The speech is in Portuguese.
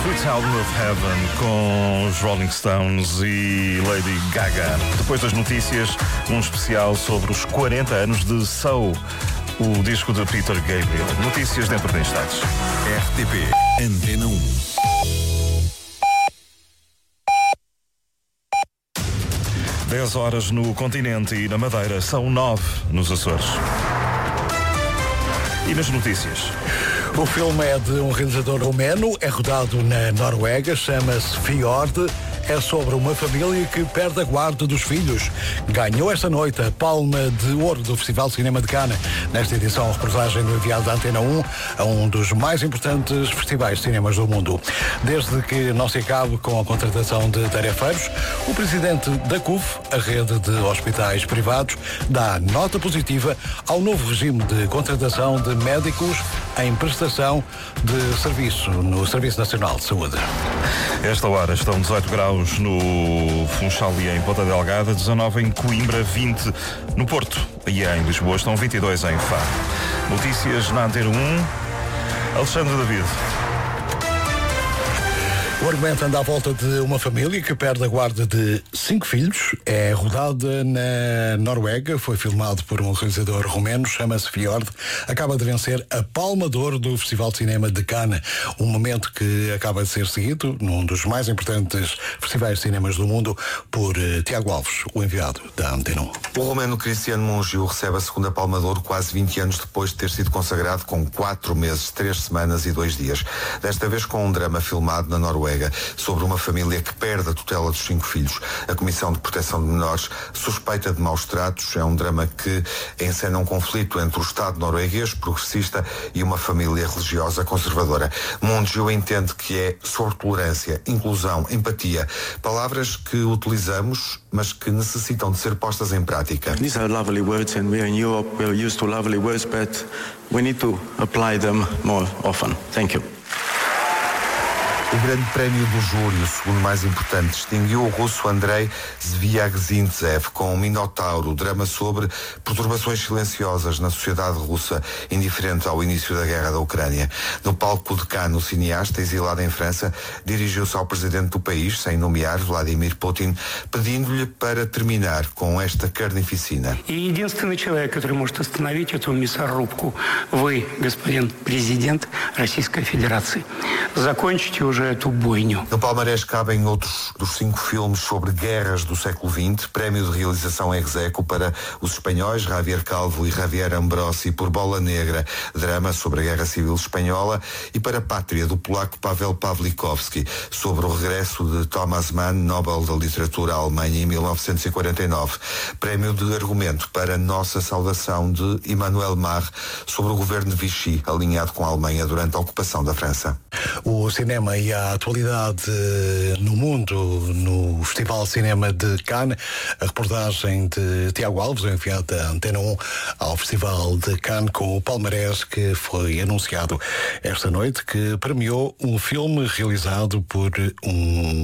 Sweet Sound of Heaven com os Rolling Stones e Lady Gaga. Depois das notícias, um especial sobre os 40 anos de Soul, o disco de Peter Gabriel. Notícias dentro de instantes. RTP Antena 1. Dez horas no continente e na Madeira, são 9 nos Açores. E nas notícias? O filme é de um realizador romeno, é rodado na Noruega, chama-se Fjord. É sobre uma família que perde a guarda dos filhos. Ganhou esta noite a Palma de Ouro do Festival de Cinema de Cannes. Nesta edição, a reportagem do enviado da Antena 1 a um dos mais importantes festivais de cinemas do mundo. Desde que não se acabe com a contratação de tarefeiros, o presidente da CUF, a rede de hospitais privados, dá nota positiva ao novo regime de contratação de médicos em prestação de serviço no Serviço Nacional de Saúde. Esta hora estão 18 graus no Funchal e em Ponta Delgada, 19 em Coimbra, 20 no Porto e em Lisboa, estão 22 em Faro. Notícias na Antena 1, Alexandre David. O argumento anda à volta de uma família que perde a guarda de 5 filhos. É rodada na Noruega, foi filmado por um realizador romeno, chama-se Fjord. Acaba de vencer a Palma de Ouro do Festival de Cinema de Cannes. Um momento que acaba de ser seguido num dos mais importantes festivais de cinemas do mundo por Tiago Alves, o enviado da Antena 1. O romeno Cristiano Mungiu recebe a segunda Palma de Ouro quase 20 anos depois de ter sido consagrado com 4 meses, 3 semanas e 2 dias. Desta vez com um drama filmado na Noruega sobre uma família que perde a tutela dos 5 filhos. A Comissão de Proteção de Menores suspeita de maus tratos. É um drama que encena um conflito entre o Estado norueguês progressista e uma família religiosa conservadora. Mungiu entende que é sobre tolerância, inclusão, empatia, palavras que utilizamos, mas que necessitam de ser postas em prática. These are lovely words and we are in Europe, we are used to lovely words, but we need to apply them more often. Thank you. O Grande Prémio do Júri, o segundo mais importante, distinguiu o russo Andrei Zviagzintsev com Minotauro, drama sobre perturbações silenciosas na sociedade russa, indiferente ao início da guerra da Ucrânia. No palco de Cannes, o cineasta, exilado em França, dirigiu-se ao presidente do país, sem nomear, Vladimir Putin, pedindo-lhe para terminar com esta carnificina. E единственный человек, который может остановить эту мясорубку, вы, господин президент Российской Федерации. Закончите уже эту бойню. No palmarés cabem outros dos 5 filmes sobre guerras do século XX, prémio de realização ex aequo para os espanhóis Javier Calvo e Javier Ambrosi por Bola Negra, drama sobre a Guerra Civil Espanhola, e para Pátria, do polaco Pavel Pawlikowski, sobre o regresso de Thomas Mann, Nobel da Literatura alemã em 1949. Prémio de argumento para Nossa Saudação, de Emmanuel Mar, sobre o governo de Vichy, alinhado com a Alemanha durante a ocupação da França. O cinema e a atualidade no mundo, no Festival de Cinema de Cannes. A reportagem de Tiago Alves, o enviado da Antena 1 ao Festival de Cannes, com o palmarés que foi anunciado esta noite, que premiou um filme realizado por um